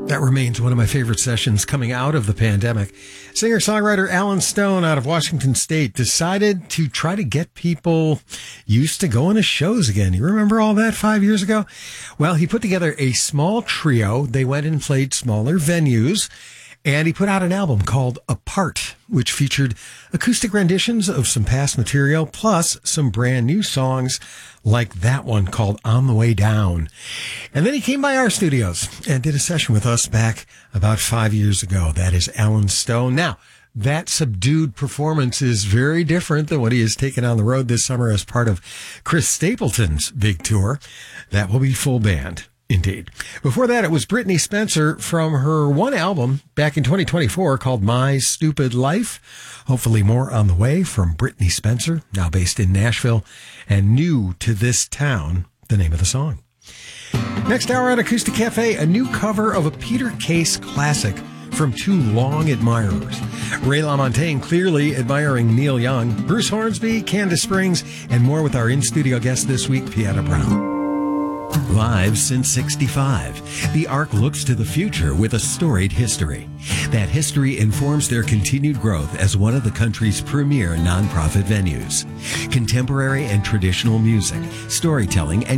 That remains one of my favorite sessions coming out of the pandemic. Singer-songwriter Alan Stone out of Washington State decided to try to get people used to going to shows again. You remember all that 5 years ago? Well, he put together a small trio. They went and played smaller venues. And he put out an album called Apart, which featured acoustic renditions of some past material, plus some brand new songs like that one called On the Way Down. And then he came by our studios and did a session with us back about 5 years ago. That is Alan Stone. Now, that subdued performance is very different than what he has taken on the road this summer as part of Chris Stapleton's big tour. That will be full band. Indeed. Before that, it was Brittney Spencer from her one album back in 2024 called My Stupid Life. Hopefully more on the way from Brittney Spencer, now based in Nashville, and New to This Town, the name of the song. Next hour at Acoustic Cafe, a new cover of a Peter Case classic from two long admirers. Ray LaMontagne clearly admiring Neil Young, Bruce Hornsby, Candace Springs, and more with our in-studio guest this week, Pieta Brown. Live since '65, the Ark looks to the future with a storied history. That history informs their continued growth as one of the country's premier nonprofit venues. Contemporary and traditional music, storytelling, and